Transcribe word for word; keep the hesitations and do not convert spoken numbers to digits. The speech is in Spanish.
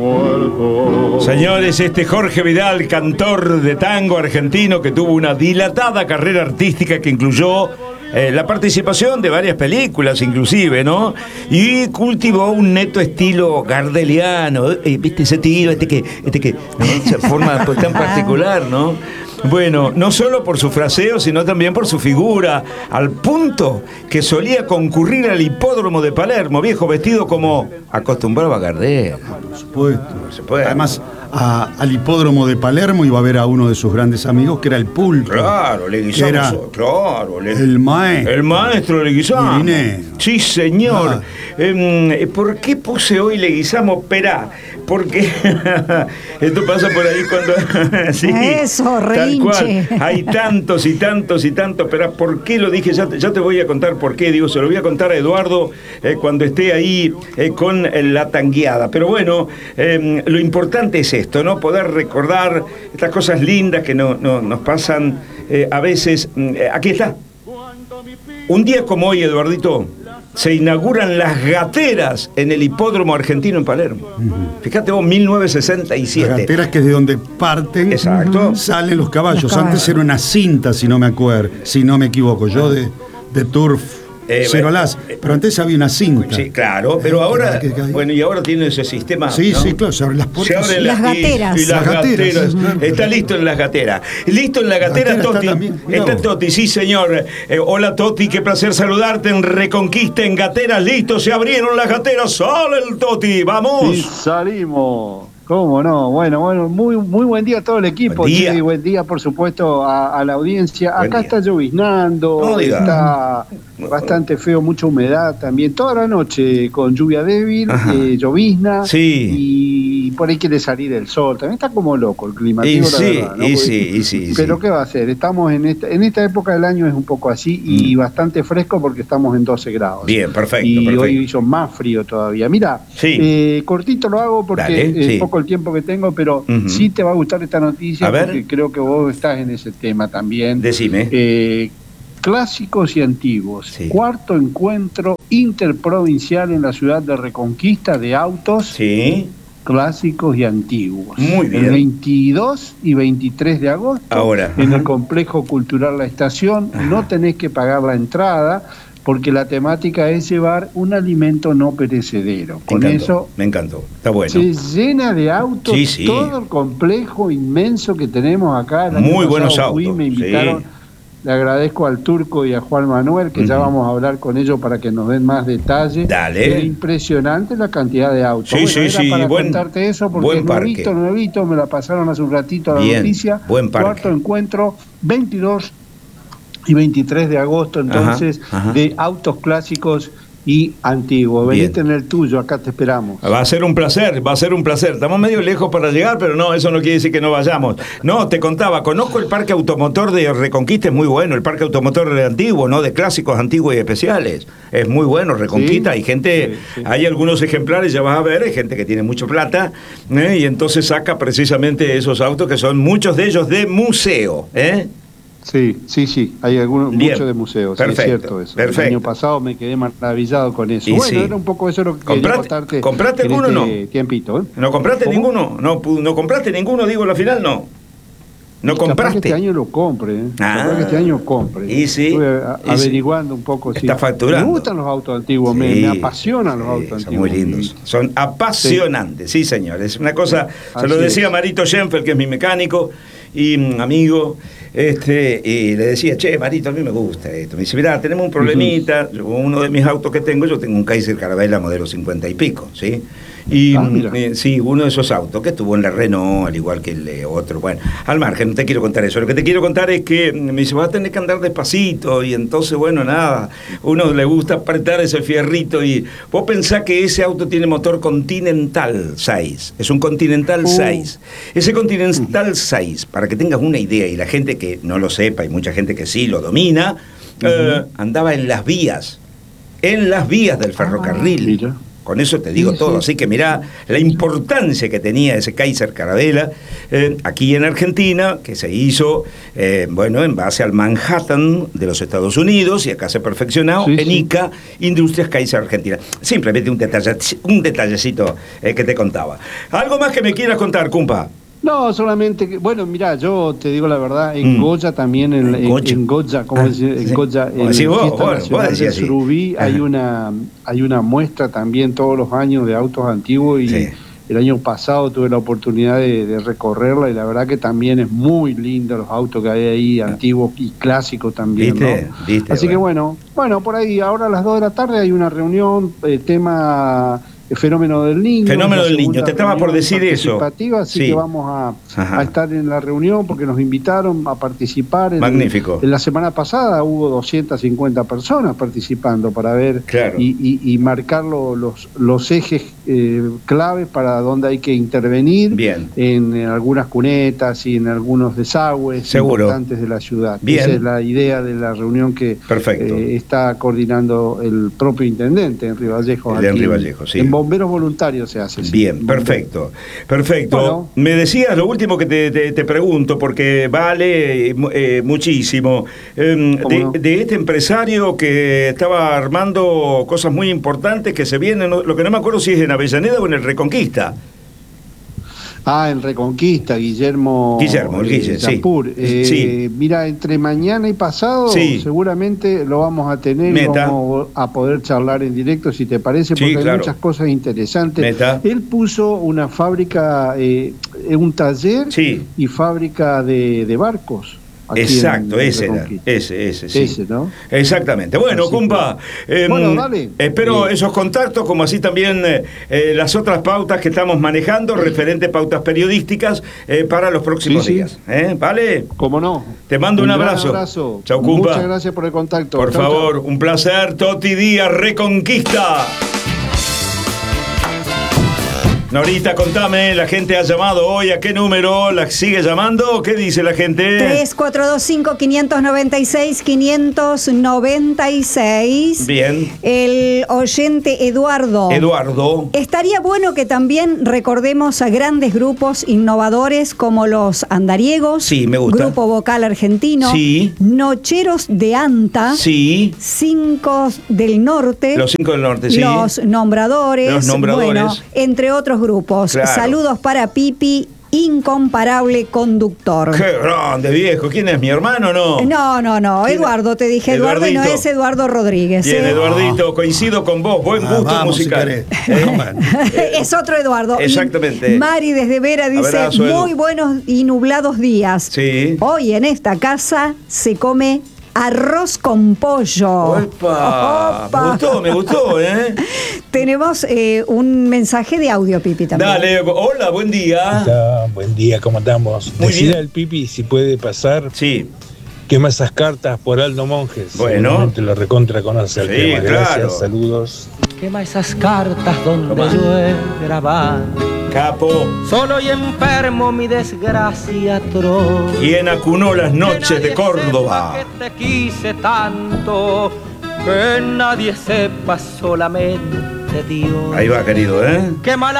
muerto. Señores, este Jorge Vidal, cantor de tango argentino que tuvo una dilatada carrera artística que incluyó eh, la participación de varias películas inclusive, ¿no? Y cultivó un neto estilo gardeliano, eh, ¿viste ese tiro? Este que, este que, ¿no? Esa forma pues, tan particular, ¿no? Bueno, no solo por su fraseo, sino también por su figura, al punto que solía concurrir al hipódromo de Palermo, viejo, vestido como acostumbraba a Gardel. Por supuesto. Por supuesto. Además, a, al hipódromo de Palermo iba a ver a uno de sus grandes amigos, que era el Pulpo. Claro, Leguizamo. Era claro, le, el maestro. El maestro Leguizamo. Divine. Sí, señor. Ah. Eh, ¿Por qué puse hoy Leguizamo? Perá. Porque esto pasa por ahí cuando... sí, Eso, tal rehinche. cual. Hay tantos y tantos y tantos, pero ¿por qué lo dije? Ya te, ya te voy a contar por qué. Digo, se lo voy a contar a Eduardo eh, cuando esté ahí eh, con eh, la tangueada. Pero bueno, eh, lo importante es esto, ¿no? Poder recordar estas cosas lindas que no, no, nos pasan eh, a veces. Eh, aquí está. Un día como hoy, Eduardito, se inauguran las gateras en el hipódromo argentino en Palermo. Uh-huh. Fíjate vos, mil novecientos sesenta y siete. Las gateras, que es de donde parten, exacto, salen los caballos. Los caballos. Antes era una cinta, si no me acuerdo, si no me equivoco. Yo de, de Turf Eh, Cero Las, pero antes había una cinta. Sí, claro, pero ahora, que- que- bueno, y ahora tiene ese sistema. Sí, ¿no? sí, claro, se abren las puertas. Se abren Las y- gateras. Y, las Las gateras, gateras. sí, claro. Está listo en las gateras. Listo en la gatera, Gatera está Toti. también, mirá Está vos. Toti, sí, señor. Eh, hola, Toti, qué placer saludarte en Reconquista, en gateras. Listo, se abrieron las gateras. ¡Sale el Toti! ¡Vamos! Y salimos. ¿Cómo no? Bueno, bueno, muy, muy buen día a todo el equipo. Buen día. Sí, buen día, por supuesto, a, a la audiencia. Buen Acá día. está lloviznando, No diga. está bastante feo, mucha humedad también. Toda la noche con lluvia débil, Ajá. eh, llovizna. Sí. Y por ahí quiere salir el sol. También está como loco el clima. Y digo la sí, verdad, ¿no? y Porque- sí, y sí, y Pero sí. ¿qué va a hacer? Estamos en esta, en esta época del año es un poco así y Mm. bastante fresco porque estamos en doce grados. Bien, perfecto, Y perfecto. hoy hizo más frío todavía. Mira, Sí. eh, cortito lo hago porque Dale, es sí. poco el tiempo que tengo, pero Ujú. sí te va a gustar esta noticia A ver. porque creo que vos estás en ese tema también. Decime. Eh, clásicos y antiguos. Sí. Cuarto encuentro interprovincial en la ciudad de Reconquista de autos Sí. clásicos y antiguos. Muy bien. El veintidós y veintitrés de agosto Ahora. en Ajá. el Complejo Cultural La Estación. Ajá. No tenés que pagar la entrada porque la temática es llevar un alimento no perecedero. Me Con encantó, eso me encantó. Está bueno. se llena de autos, Sí, sí. todo el complejo inmenso que tenemos acá. El año Muy pasado buenos fui, autos, me invitaron. sí. Le agradezco al Turco y a Juan Manuel, que ya Ujú. vamos a hablar con ellos para que nos den más detalles. Dale. Es impresionante la cantidad de autos. Sí, Bueno, sí, era sí, para buen- contarte eso, porque buen es parque. nuevito, nuevito, me la pasaron hace un ratito a la Bien, noticia. buen parque. Cuarto encuentro, veintidós y veintitrés de agosto, entonces, Ajá, ajá. de autos clásicos y antiguos. Bien. Venite en el tuyo, acá te esperamos. Va a ser un placer, va a ser un placer. Estamos medio lejos para llegar, pero no, eso no quiere decir que no vayamos. No, te contaba, conozco el parque automotor de Reconquista, es muy bueno, el parque automotor de antiguo, ¿no? De clásicos antiguos y especiales. Es muy bueno, Reconquista. Sí, Hay gente, sí, sí. hay algunos ejemplares, ya vas a ver, hay gente que tiene mucha plata, ¿eh? Y entonces saca precisamente esos autos que son muchos de ellos de museo, ¿eh? Sí, sí, sí, hay algunos, Bien. muchos de museos, sí, Perfecto, es cierto eso. perfecto. El año pasado me quedé maravillado con eso. Y bueno, sí. era un poco eso lo que quería ¿Compraste- contarte. compraste en alguno o este tiempito, ¿eh? ¿No compraste ¿Cómo? ninguno? No, pu- no compraste ninguno, digo, al final no. No Y capaz que compraste. este año lo compre, ¿eh? Ah. Capaz que este año compre. Y sí, Estuve a- y sí. averiguando un poco. Está sí. facturando. Me gustan los autos antiguos, me, Sí, me apasionan los sí, autos son antiguos. muy lindos. Son apasionantes, sí, señor. Es una cosa, se lo Así decía es. Marito Schenfeld, que es mi mecánico y mm, amigo, este, y le decía, che, Marito, a mí me gusta esto. Me dice, mirá, tenemos un problemita. Yo, uno de mis autos que tengo, yo tengo un Kaiser Carabela modelo cincuenta y pico, ¿sí? Y Ah, mira. eh, sí, uno de esos autos que estuvo en la Renault, al igual que el de otro. Bueno, al margen, no te quiero contar eso. Lo que te quiero contar es que me dice, vas a tener que andar despacito. Y entonces, bueno, nada, uno le gusta apretar ese fierrito. Y vos pensás que ese auto tiene motor Continental seis. Es un Continental Uh. seis. Ese Continental seis, para que tengas una idea, y la gente que no lo sepa, y mucha gente que sí lo domina, eh, andaba en las vías. En las vías del ferrocarril. Mira. Con eso te digo sí, todo. sí. Así que mirá la importancia que tenía ese Kaiser Carabela eh, aquí en Argentina, que se hizo, eh, bueno, en base al Manhattan de los Estados Unidos, y acá se ha perfeccionado Sí, en sí. I C A, Industrias Kaiser Argentina. Simplemente un, detalle, un detallecito eh, que te contaba. ¿Algo más que me quieras contar, compa? No, solamente que, bueno, mira, yo te digo la verdad, en Mm. Goya también, en, En en, Goya. en Goya, como Ah, decir, en sí. Goya, Como en la decís vos, Fiesta bueno, vos Nacional decís del así. Surubí, hay Ajá. una, hay una muestra también todos los años de autos antiguos y Sí. el año pasado tuve la oportunidad de, de recorrerla y la verdad que también es muy lindo los autos que hay ahí, antiguos y clásicos también, ¿Viste? ¿no? ¿Viste? Así que Bueno. bueno, bueno, por ahí ahora a las dos de la tarde hay una reunión, eh, tema eh, Fenómeno del Niño. Fenómeno la del Niño, segunda te estaba por reunión decir eso. participativa, así Sí. que vamos a, Ajá. a estar en la reunión porque nos invitaron a participar. En, Magnífico. En la semana pasada hubo doscientas cincuenta personas participando para ver Claro. y, y, y marcar lo- los, los ejes eh, claves para donde hay que intervenir. Bien. En, en algunas cunetas y en algunos desagües Seguro. importantes de la ciudad. Bien. Esa es la idea de la reunión que Perfecto. eh, está coordinando el propio intendente Henry Vallejo. El de aquí Henry en- Vallejo, sí. En Bomberos Voluntarios se hace. sí. Bien, Bomberos. perfecto, perfecto. Bueno. Me decías lo último que te, te- te pregunto, porque vale eh, mu- eh, muchísimo, eh, ¿Cómo de, no? de este empresario que estaba armando cosas muy importantes que se vienen, no- lo que no me acuerdo si es en Avellaneda o en el Reconquista. Ah, en Reconquista, Guillermo, Guillermo, el Guille, eh, sí. Yapur. Eh, Sí. Mira, entre mañana y pasado Sí. seguramente lo vamos a tener y Meta. vamos a poder charlar en directo, si te parece, Sí, porque hay claro. muchas cosas interesantes. Meta. Él puso una fábrica, eh, un taller Sí. y fábrica de, de barcos. aquí Exacto, en- en ese era, Reconquista. ese, ese, sí. Ese, ¿no? Exactamente. Bueno, Así compa, que- em, Bueno, dale. espero Sí. esos contactos, como así también eh, eh, las otras pautas que estamos manejando, referentes pautas periodísticas, eh, para los próximos Sí, sí. días. ¿eh? ¿Vale? ¿Cómo no? Te mando un, gran abrazo. abrazo. Chau, compa. Muchas gracias por el contacto. Por Chau, favor, chau. un placer. Toti Díaz, Reconquista. Norita, contame, la gente ha llamado hoy, ¿a qué número? ¿La sigue llamando? ¿Qué dice la gente? tres cuatro dos cinco, cinco nueve seis, cinco nueve seis. Bien. El oyente Eduardo. Eduardo. Estaría bueno que también recordemos a grandes grupos innovadores como los Andariegos, Sí, me gusta. Grupo Vocal Argentino, Sí. Nocheros de Anta, Sí. Cinco del Norte, Los cinco del norte, sí. Los Nombradores, Los Nombradores. bueno, entre otros grupos. Claro. Saludos para Pipi, incomparable conductor. Qué grande, viejo. ¿Quién es? ¿Mi hermano o no? No, no, no, ¿Quién es? Eduardo, te dije Eduardo y no Eduardito. es Eduardo Rodríguez. Bien, ¿eh? Eduardito, coincido con vos. Buen Ah, gusto vamos, si musical. querés. ¿Eh? Bueno. Es otro Eduardo. Y Exactamente. Mari desde Vera dice, Abrazo, Edu. muy buenos y nublados días. Sí. Hoy en esta casa se come arroz con pollo. Opa. Me Opa. gustó, me gustó, ¿eh? Tenemos eh, un mensaje de audio, Pipi, también. Dale, hola, buen día. Está, buen día, ¿cómo andamos? Muy Decirle bien. al Pipi si puede pasar, Sí. quema esas cartas por Aldo Monjes. Bueno. Seguramente lo recontra conoce el Sí, tema. claro. Gracias, saludos. Quema esas cartas donde Toma. yo he grabado. Capo. Solo y enfermo mi desgracia atroz. ¿Quién acunó las noches Que nadie de Córdoba? sepa que te quise tanto. Que nadie sepa, solamente Dios. Ahí va, querido, ¿eh? Quema la